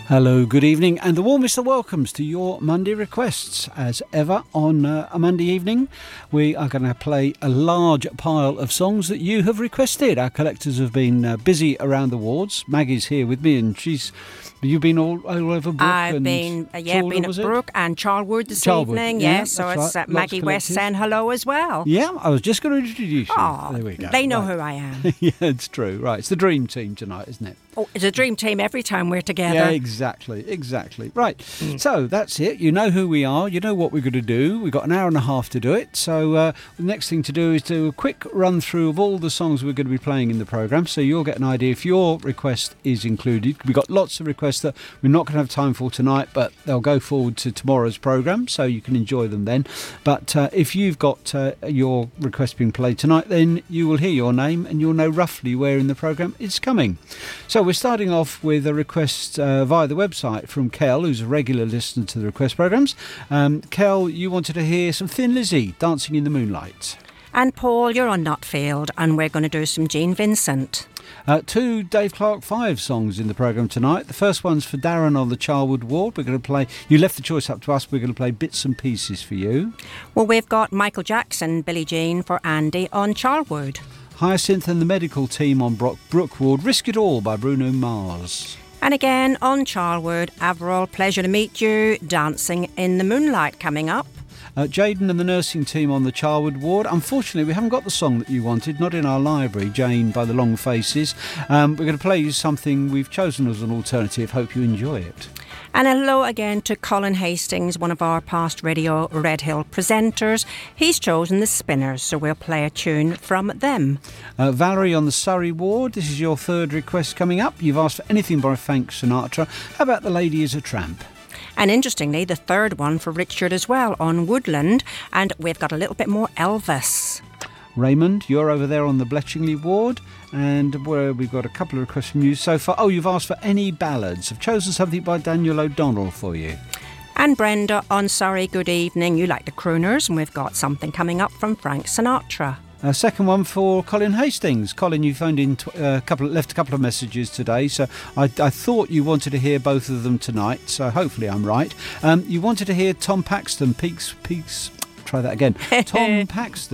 Hello, good evening, and the warmest of welcomes to your Monday requests. As ever, on a Monday evening, we are going to play a large pile of songs that you have requested. Our collectors have been busy around the wards. Maggie's here with me, and you've been all over Brook. I've been at Brook and Charlwood this evening. Yeah, so it's right. Maggie West saying hello as well. Yeah, I was just going to introduce you. Oh, there we go. They know who I am. Yeah, it's true. Right, it's the dream team tonight, isn't it? Oh, it's a dream team every time we're together. Yeah, exactly. Right, so that's it. You know who we are. You know what we're going to do. We've got an hour and a half to do it. So the next thing to do is do a quick run through of all the songs we're going to be playing in the programme, so you'll get an idea if your request is included. We've got lots of requests that we're not going to have time for tonight, but they'll go forward to tomorrow's programme, so you can enjoy them then. But if you've got your request being played tonight, then you will hear your name and you'll know roughly where in the programme it's coming. So we're starting off with a request via the website from Kel, who's a regular listener to the request programmes. Kel, you wanted to hear some Thin Lizzy, Dancing in the Moonlight. And Paul, you're on Nutfield, and we're going to do some Gene Vincent. Two Dave Clark 5 songs in the programme tonight. The first one's for Darren on the Charlwood ward. We're going to play, you left the choice up to us, we're going to play bits and pieces for you. Well, we've got Michael Jackson, Billie Jean for Andy on Charlwood. Hyacinth and the medical team on Brook ward, Risk It All by Bruno Mars. And again on Charlwood, Averil, Pleasure to Meet You, Dancing in the Moonlight coming up. Jaden and the nursing team on the Charlwood ward. Unfortunately, we haven't got the song that you wanted, not in our library, Jane by the Long Faces. We're going to play you something we've chosen as an alternative. Hope you enjoy it. And hello again to Colin Hastings, one of our past Radio Red Hill presenters. He's chosen the Spinners, so we'll play a tune from them. Valerie on the Surrey ward, this is your third request coming up. You've asked for anything by Frank Sinatra. How about The Lady is a Tramp? And interestingly, the third one for Richard as well on Woodland. And we've got a little bit more Elvis. Raymond, you're over there on the Bletchingley ward, and where we've got a couple of requests from you so far. Oh, you've asked for any ballads. I've chosen something by Daniel O'Donnell for you. And Brenda on Surrey, good evening. You like the crooners, and we've got something coming up from Frank Sinatra. Second one for Colin Hastings. Colin, you phoned in left a couple of messages today, so I thought you wanted to hear both of them tonight, so hopefully I'm right. You wanted to hear Tom Paxton, Peaks. Try that again. Tom Paxton.